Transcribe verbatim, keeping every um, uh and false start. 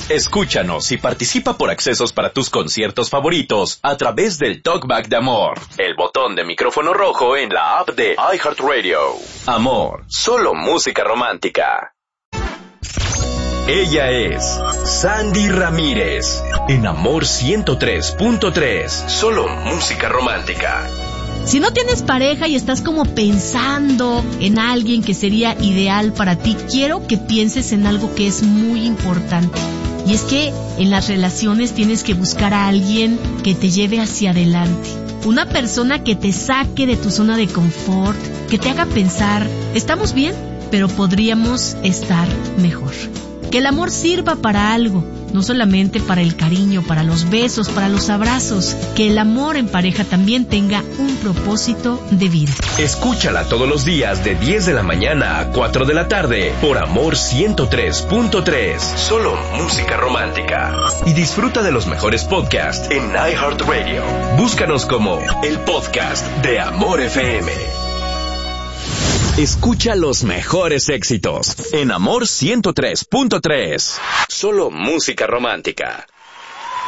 Escúchanos y participa por accesos para tus conciertos favoritos a través del Talkback de Amor, el botón de micrófono rojo en la app de iHeartRadio. Amor, solo música romántica. Ella es Sandy Ramírez, en Amor ciento tres punto tres, solo música romántica. Si no tienes pareja y estás como pensando en alguien que sería ideal para ti, quiero que pienses en algo que es muy importante. Y es que en las relaciones tienes que buscar a alguien que te lleve hacia adelante. Una persona que te saque de tu zona de confort, que te haga pensar, estamos bien, pero podríamos estar mejor. Que el amor sirva para algo, no solamente para el cariño, para los besos, para los abrazos. Que el amor en pareja también tenga un propósito de vida. Escúchala todos los días de diez de la mañana a cuatro de la tarde por Amor ciento tres punto tres. Solo música romántica. Y disfruta de los mejores podcasts en iHeartRadio. Búscanos como el podcast de Amor F M. Escucha los mejores éxitos en Amor ciento tres punto tres. Solo música romántica.